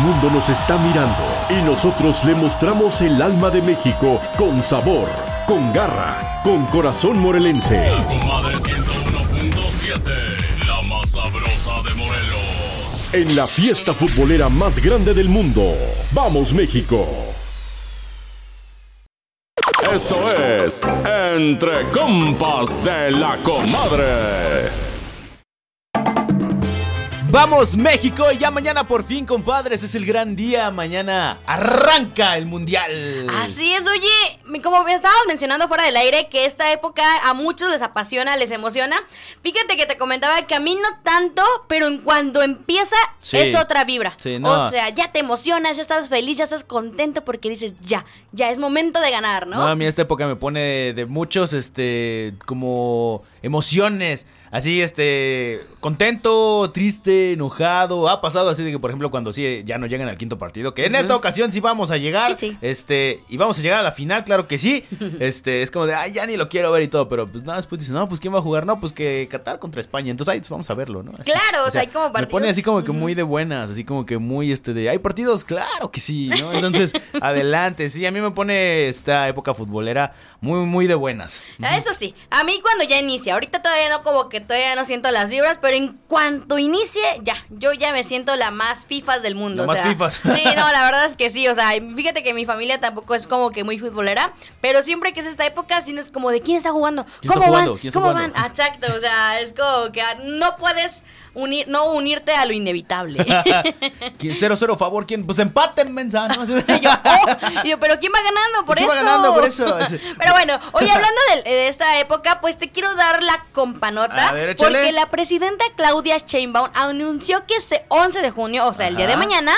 mundo nos está mirando y nosotros le mostramos el alma de México con sabor, con garra, con corazón morelense. La Comadre 101.7, la más sabrosa de Morelos. En la fiesta futbolera más grande del mundo. ¡Vamos, México! Esto es Entre Compas de la Comadre. ¡Vamos, México! Ya mañana por fin, compadres, es el gran día. Mañana arranca el Mundial. Así es, oye, como estábamos mencionando fuera del aire, que esta época a muchos les apasiona, les emociona. Fíjate que te comentaba que a mí no tanto, pero en cuando empieza es otra vibra. Sí, no. O sea, ya te emocionas, ya estás feliz, ya estás contento porque dices, ya es momento de ganar, ¿no? No, a mí esta época me pone de muchos, como emociones. Así, contento, triste, enojado. Ha pasado así de que, por ejemplo, cuando sí ya no llegan al quinto partido, que en esta ocasión sí vamos a llegar. Sí. Y vamos a llegar a la final, claro que sí. Es como de, ay, ya ni lo quiero ver y todo. Pero pues nada, después dicen, no, pues ¿quién va a jugar? No, pues que Qatar contra España. Entonces, ahí vamos a verlo, ¿no? Así, claro, o sea, hay como partidos. Me pone así como que muy de buenas, así como que muy, de, ¿hay partidos? Claro que sí, ¿no? Entonces, adelante. Sí, a mí me pone esta época futbolera muy, muy de buenas. Eso sí, a mí cuando ya inicia, ahorita todavía no, como que todavía no siento las vibras, pero en cuanto inicie, yo ya me siento la más fifas del mundo. La más fifas. Sí, no, la verdad es que sí, o sea, fíjate que mi familia tampoco es como que muy futbolera, pero siempre que es esta época, sí no es como de quién está jugando, ¿cómo van? Exacto, o sea, es como que no puedes unirte a lo inevitable. 0-0 favor, ¿quién? Pues empaten, mensa, ¿no? yo, pero ¿quién va ganando por eso? ¿Quién va ganando por eso? Pero bueno, hoy hablando de esta época, pues te quiero dar la companota. A ver, échale. Porque la presidenta Claudia Sheinbaum anunció que este 11 de junio, o sea, el día de mañana,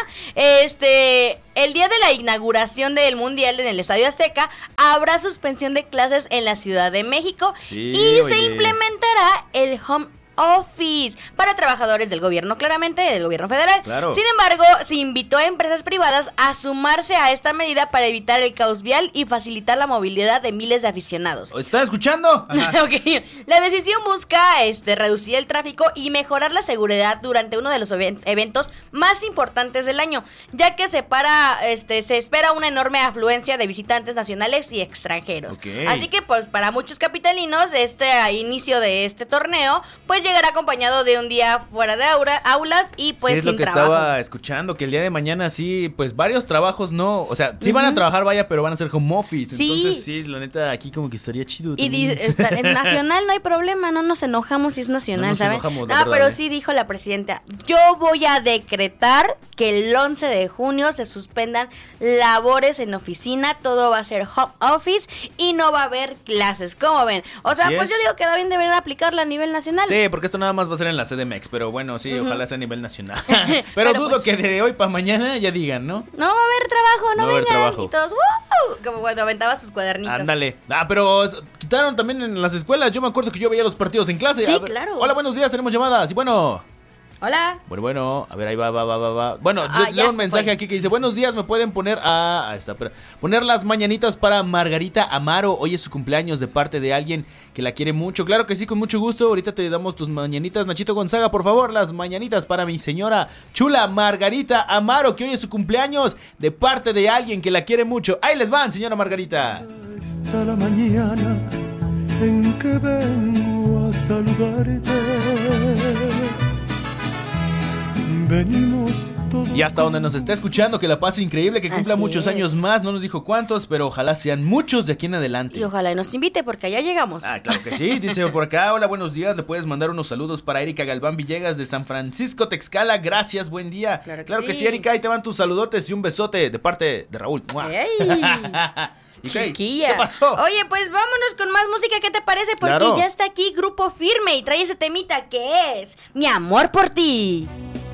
el día de la inauguración del Mundial en el Estadio Azteca, habrá suspensión de clases en la Ciudad de México. Sí, y se implementará el home office para trabajadores del gobierno, claramente del gobierno federal. Claro. Sin embargo, se invitó a empresas privadas a sumarse a esta medida para evitar el caos vial y facilitar la movilidad de miles de aficionados. ¿Estás escuchando? Okay. La decisión busca reducir el tráfico y mejorar la seguridad durante uno de los eventos más importantes del año, ya que se espera una enorme afluencia de visitantes nacionales y extranjeros. Okay. Así que pues para muchos capitalinos inicio de este torneo pues llegará acompañado de un día fuera de aulas y pues sí, es sin lo que trabajo. estaba escuchando, que el día de mañana sí, pues varios trabajos no, o sea, sí van a trabajar, vaya, pero van a ser home office. Sí. Entonces sí, la neta, aquí como que estaría chido. Y en nacional no hay problema, no nos enojamos si es nacional, no nos ¿saben? enojamos, la No, verdad, pero sí dijo la presidenta, yo voy a decretar que el 11 de junio se suspendan labores en oficina, todo va a ser home office y no va a haber clases, ¿cómo ven? O sea, Así pues es. yo digo que también deberían aplicarla a nivel nacional. Sí, porque esto nada más va a ser en la CDMX, pero bueno, sí, ojalá sea a nivel nacional. pero dudo pues, que de hoy para mañana ya digan, ¿no? No va a haber trabajo, no va a haber vengan. trabajo. Y todos, ¡wow! Como cuando aventabas tus cuadernitos. Ándale. Pero quitaron también en las escuelas. Yo me acuerdo que yo veía los partidos en clase. Sí, A ver, claro. Hola, buenos días, tenemos llamadas. Y bueno. Hola. Bueno, a ver, ahí va. Bueno, Ya leo un se mensaje fue. aquí que dice, buenos días, ¿me pueden poner poner las mañanitas para Margarita Amaro? Hoy es su cumpleaños de parte de alguien que la quiere mucho. Claro que sí, con mucho gusto. Ahorita te damos tus mañanitas. Nachito Gonzaga, por favor, las mañanitas para mi señora chula Margarita Amaro, que hoy es su cumpleaños de parte de alguien que la quiere mucho. Ahí les van, señora Margarita. Hasta la mañana en que vengo a saludarte. Venimos todos. Y hasta donde nos está escuchando, que la pase increíble, que cumpla Así muchos es. años más. No nos dijo cuántos, pero ojalá sean muchos de aquí en adelante. Y ojalá nos invite porque allá llegamos. Ah, claro que sí, dice por acá, hola, buenos días, le puedes mandar unos saludos para Erika Galván Villegas de San Francisco, Texcala, gracias, buen día. Claro que sí, sí. Erika, ahí te van tus saludotes y un besote de parte de Raúl. ¡Mua! ¡Ey! ¿Y Chiquilla. ¿Qué pasó? Oye, pues vámonos con más música, ¿qué te parece? Porque Claro. ya está aquí Grupo Firme y trae ese temita que es Mi amor por ti.